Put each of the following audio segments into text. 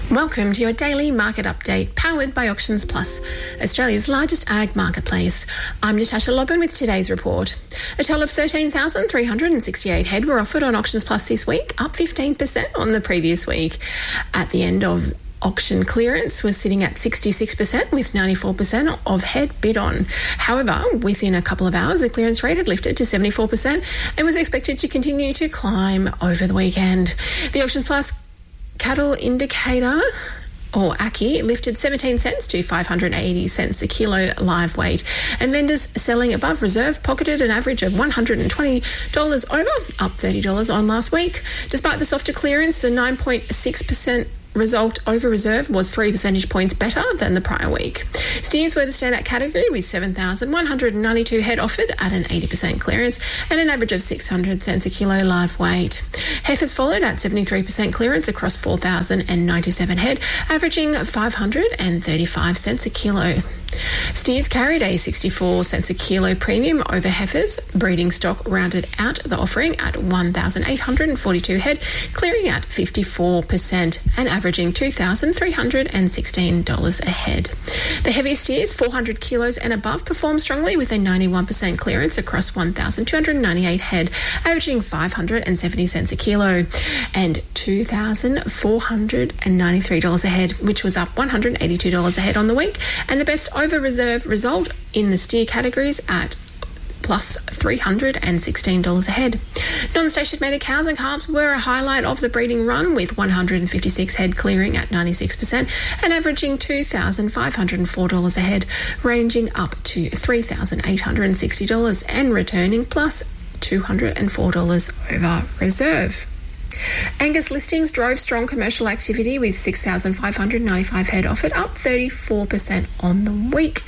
Welcome to your daily market update powered by Auctions Plus, Australia's largest ag marketplace. I'm Natasha Lobban with today's report. A total of 13,368 head were offered on Auctions Plus this week, up 15% on the previous week. At the end of auction clearance was sitting at 66% with 94% of head bid on. However, within a couple of hours, the clearance rate had lifted to 74% and was expected to continue to climb over the weekend. The Auctions Plus cattle indicator, or ACCI, lifted 17 cents to 580 cents a kilo live weight, and vendors selling above reserve pocketed an average of $120 over, up $30 on last week. Despite the softer clearance, the 9.6% result over reserve was 3 percentage points better than the prior week. Steers were the standout category with 7,192 head offered at an 80% clearance and an average of 600 cents a kilo live weight. Heifers followed at 73% clearance across 4,097 head, averaging 535 cents a kilo. Steers carried a 64 cents a kilo premium over heifers. Breeding stock rounded out the offering at 1,842 head, clearing at 54% and averaging $2,316 a head. The heaviest steers, 400 kilos and above, performed strongly with a 91% clearance across 1,298 head, averaging 570 cents a kilo and $2,493 a head, which was up $182 a head on the week, and the best over reserve result in the steer categories at plus $316 a head. Non-station mated cows and calves were a highlight of the breeding run, with 156 head clearing at 96% and averaging $2,504 a head, ranging up to $3,860 and returning plus $204 over reserve. Angus listings drove strong commercial activity with 6,595 head offered, up 34% on the week.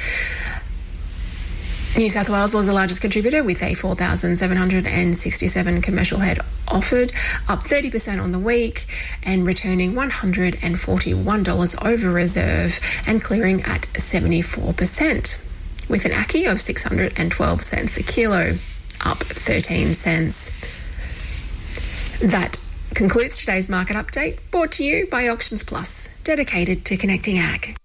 New South Wales was the largest contributor with a 4,767 commercial head offered, up 30% on the week and returning $141 over reserve and clearing at 74%, with an ACCI of 612 cents a kilo, up 13 cents. That concludes today's market update, brought to you by Auctions Plus, dedicated to connecting ag.